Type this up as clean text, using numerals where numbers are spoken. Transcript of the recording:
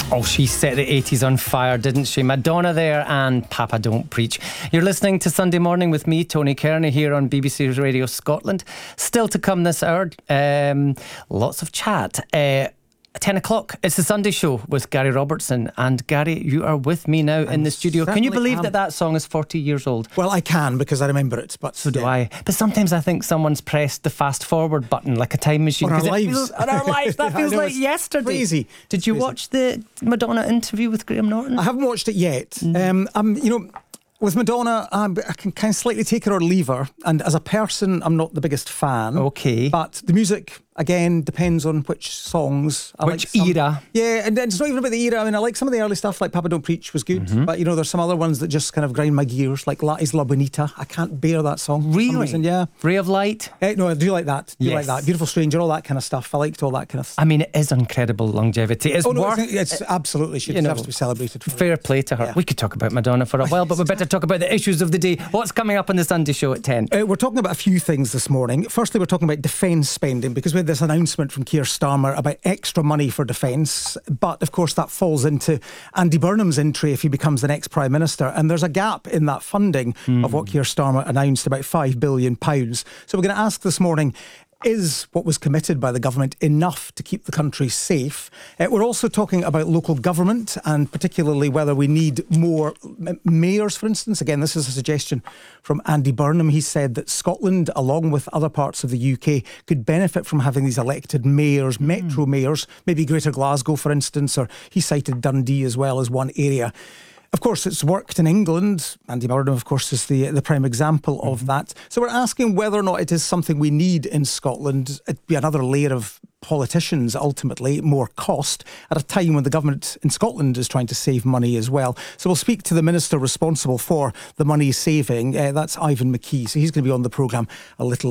Oh, she set the 80s on fire, didn't she? Madonna there and Papa Don't Preach. You're listening to Sunday Morning with me, Tony Kearney, here on BBC Radio Scotland. Still to come this hour, lots of chat. 10 o'clock, it's the Sunday Show with Gary Robertson. And Gary, you are with me now in the studio. Can you believe that song is 40 years old? Well, I can, because I remember it. But so do I. But sometimes I think someone's pressed the fast forward button like a time machine. On our lives. On our lives. That feels like yesterday. Crazy. Did you watch the Madonna interview with Graham Norton? I haven't watched it yet. With Madonna, I can kind of slightly take her or leave her. And as a person, I'm not the biggest fan. Okay. But the music, again, depends on which songs. Which era. Yeah, and it's not even about the era. I mean, I like some of the early stuff, like Papa Don't Preach was good. Mm-hmm. But, there's some other ones that just kind of grind my gears, like La Isla Bonita. I can't bear that song. Really? For some reason, yeah. Ray of Light? No, I do like that. Yes. Like that. Beautiful Stranger, all that kind of stuff. I liked all that kind of stuff. I mean, it is incredible longevity. It's it's absolutely, she deserves to be celebrated for fair it. play to her. Yeah. We could talk about Madonna for a while, but we better talk about the issues of the day. What's coming up on the Sunday Show at 10? We're talking about a few things this morning. Firstly, we're talking about defence spending, because we had this announcement from Keir Starmer about extra money for defence. But, of course, that falls into Andy Burnham's entry if he becomes the next Prime Minister. And there's a gap in that funding of what Keir Starmer announced, about £5 billion. So we're going to ask this morning, is what was committed by the government enough to keep the country safe? We're also talking about local government, and particularly whether we need more mayors, for instance. Again, this is a suggestion from Andy Burnham. He said that Scotland, along with other parts of the UK, could benefit from having these elected mayors, metro mayors, maybe Greater Glasgow, for instance, or he cited Dundee as well as one area. Of course, it's worked in England. Andy Burnham, of course, is the prime example of that. So we're asking whether or not it is something we need in Scotland. It'd be another layer of politicians, ultimately, more cost, at a time when the government in Scotland is trying to save money as well. So we'll speak to the minister responsible for the money saving. That's Ivan McKee. So he's going to be on the programme a little